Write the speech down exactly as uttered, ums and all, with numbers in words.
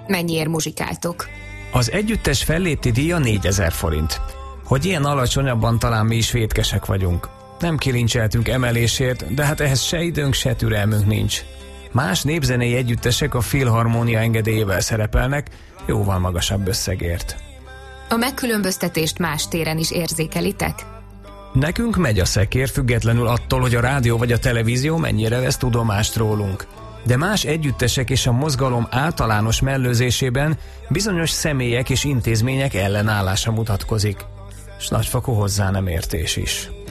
Mennyiért muzsikáltok? Az együttes fellépti díja négyezer forint. Hogy ilyen alacsonyabban, talán mi is vétkesek vagyunk. Nem kilincseltünk emelésért, de hát ehhez se időnk, se türelmünk nincs. Más népzenei együttesek a Filharmónia engedélyével szerepelnek, jóval magasabb összegért. A megkülönböztetést más téren is érzékelitek? Nekünk megy a szekér, függetlenül attól, hogy a rádió vagy a televízió mennyire vesz tudomást rólunk. De más együttesek és a mozgalom általános mellőzésében bizonyos személyek és intézmények ellenállása mutatkozik, s nagyfokú hozzá nem értés is.